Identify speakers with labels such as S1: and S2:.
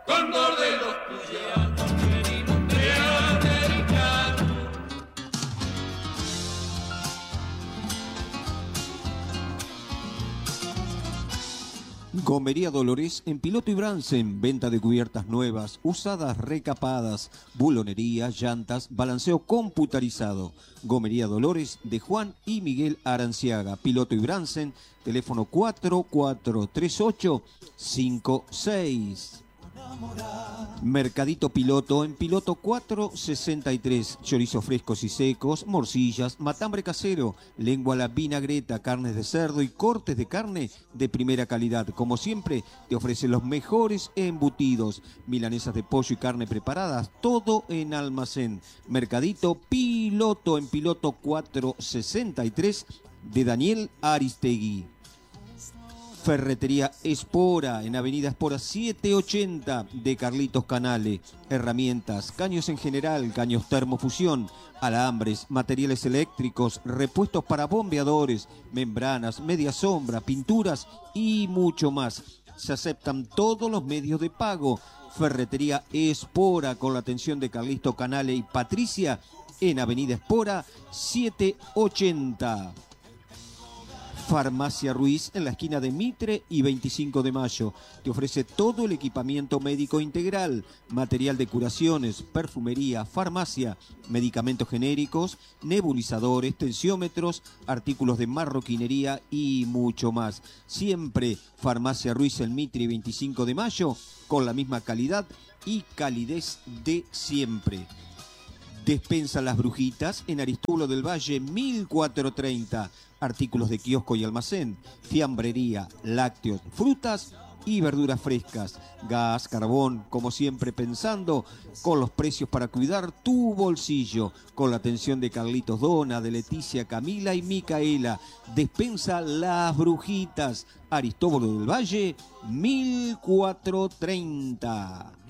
S1: Cóndor de los Puyatos, venimos de americano.
S2: Gomería Dolores en Piloto y Bransen, venta de cubiertas nuevas, usadas, recapadas, bulonería, llantas, balanceo computarizado. Gomería Dolores de Juan y Miguel Aranciaga, Piloto y Bransen, teléfono 443856. Mercadito Piloto en Piloto 463, chorizos frescos y secos, morcillas, matambre casero, lengua a la vinagreta, carnes de cerdo y cortes de carne de primera calidad. Como siempre, te ofrece los mejores embutidos, milanesas de pollo y carne preparadas, todo en almacén. Mercadito Piloto en Piloto 463 de Daniel Aristegui. Ferretería Espora en Avenida Espora 780 de Carlitos Canale. Herramientas, caños en general, caños termofusión, alambres, materiales eléctricos, repuestos para bombeadores, membranas, media sombra, pinturas y mucho más. Se aceptan todos los medios de pago. Ferretería Espora con la atención de Carlitos Canale y Patricia en Avenida Espora 780. Farmacia Ruiz en la esquina de Mitre y 25 de Mayo. Te ofrece todo el equipamiento médico integral, material de curaciones, perfumería, farmacia, medicamentos genéricos, nebulizadores, tensiómetros, artículos de marroquinería y mucho más. Siempre Farmacia Ruiz en Mitre y 25 de Mayo con la misma calidad y calidez de siempre. Despensa Las Brujitas en Aristóbulo del Valle 1430. Artículos de kiosco y almacén, fiambrería, lácteos, frutas y verduras frescas, gas, carbón, como siempre pensando con los precios para cuidar tu bolsillo, con la atención de Carlitos Dona, de Leticia, Camila y Micaela. Despensa Las Brujitas, Aristóbulo del Valle 1430.